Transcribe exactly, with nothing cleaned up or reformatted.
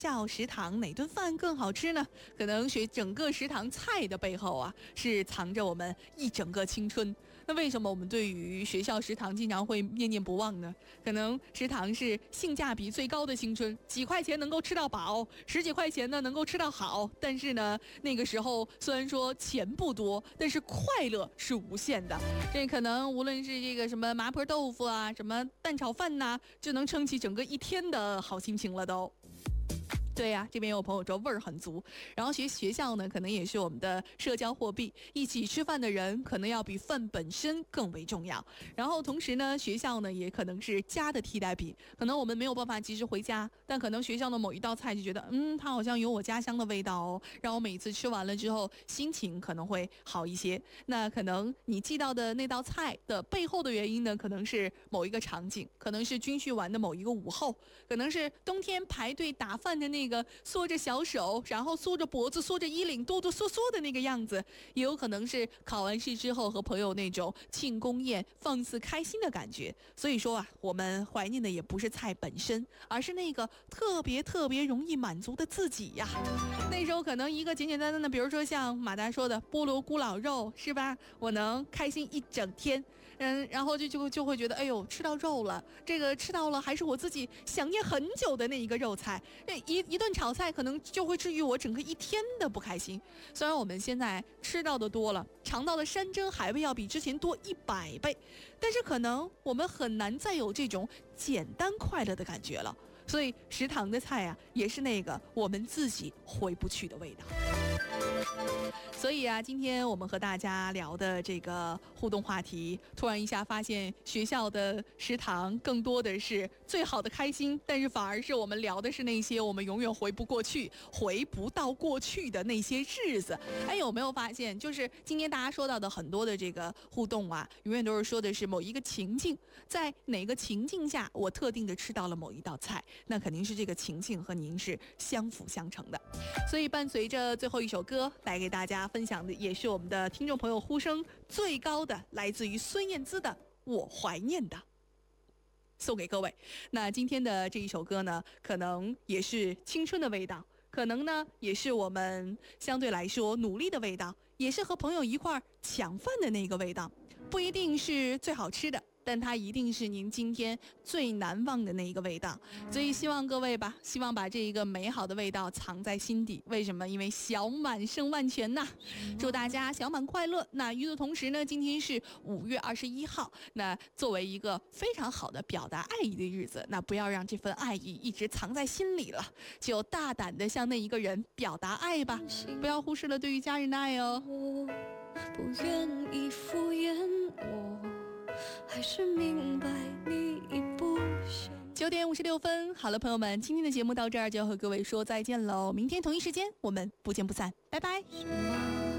校食堂哪顿饭更好吃呢？可能学整个食堂菜的背后啊，是藏着我们一整个青春。那为什么我们对于学校食堂经常会念念不忘呢？可能食堂是性价比最高的青春，几块钱能够吃到饱，十几块钱呢能够吃到好。但是呢，那个时候虽然说钱不多，但是快乐是无限的。这可能无论是这个什么麻婆豆腐啊，什么蛋炒饭呐、啊，就能撑起整个一天的好心情了都。对呀、啊，这边有朋友说味儿很足，然后学学校呢，可能也是我们的社交货币，一起吃饭的人可能要比饭本身更为重要。然后同时呢，学校呢也可能是家的替代品，可能我们没有办法及时回家，但可能学校的某一道菜就觉得，嗯，它好像有我家乡的味道哦，让我每次吃完了之后心情可能会好一些。那可能你记到的那道菜的背后的原因呢，可能是某一个场景，可能是军训完的某一个午后，可能是冬天排队打饭的那个。那个缩着小手，然后缩着脖子，缩着衣领，哆哆嗦嗦的那个样子，也有可能是考完试之后和朋友那种庆功宴放肆开心的感觉。所以说啊，我们怀念的也不是菜本身，而是那个特别特别容易满足的自己呀。那时候可能一个简简单单的，比如说像马达说的菠萝咕老肉，是吧？我能开心一整天，嗯，然后就就就会觉得，哎呦，吃到肉了，这个吃到了还是我自己想念很久的那一个肉菜，一一顿炒菜可能就会治愈我整个一天的不开心。虽然我们现在吃到的多了，尝到的山珍海味要比之前多一百倍，但是可能我们很难再有这种简单快乐的感觉了。所以食堂的菜啊，也是那个我们自己回不去的味道。所以啊，今天我们和大家聊的这个互动话题，突然一下发现学校的食堂更多的是最好的开心，但是反而是我们聊的是那些我们永远回不过去、回不到过去的那些日子。哎，有没有发现，就是今天大家说到的很多的这个互动啊，永远都是说的是某一个情境，在哪个情境下我特定的吃到了某一道菜，那肯定是这个情境和您是相辅相成的。所以伴随着最后一首歌来给大家分享的，也是我们的听众朋友呼声最高的，来自于孙燕姿的《我怀念的》，送给各位。那今天的这一首歌呢，可能也是青春的味道，可能呢也是我们相对来说努力的味道，也是和朋友一块抢饭的那个味道，不一定是最好吃的，但它一定是您今天最难忘的那一个味道。所以希望各位吧，希望把这一个美好的味道藏在心底。为什么？因为小满胜万全呐！祝大家小满快乐。那与此同时呢，今天是五月二十一号，那作为一个非常好的表达爱意的日子，那不要让这份爱意一直藏在心里了，就大胆的向那一个人表达爱吧，不要忽视了对于家人的爱哦。 我不愿意敷衍我，还是明白你已不想。 九点五十六分，好了，朋友们，今天的节目到这儿就要和各位说再见喽。明天同一时间，我们不见不散，拜拜。 什么